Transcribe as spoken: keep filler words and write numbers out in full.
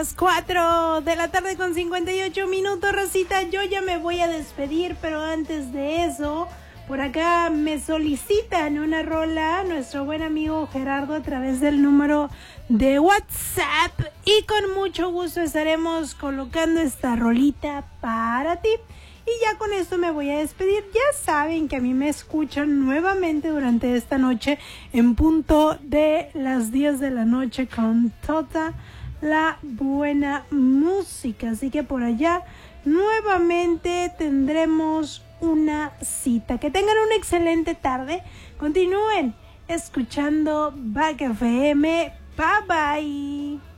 las cuatro de la tarde con cincuenta y ocho minutos, Rosita. Yo ya me voy a despedir, pero antes de eso, por acá me solicitan una rola nuestro buen amigo Gerardo a través del número de WhatsApp y con mucho gusto estaremos colocando esta rolita para ti. Y ya con esto me voy a despedir. Ya saben que a mí me escuchan nuevamente durante esta noche en punto de las diez de la noche con toda la buena música. Así que por allá nuevamente tendremos una cita. Que tengan una excelente tarde. Continúen escuchando Back F M. Bye bye.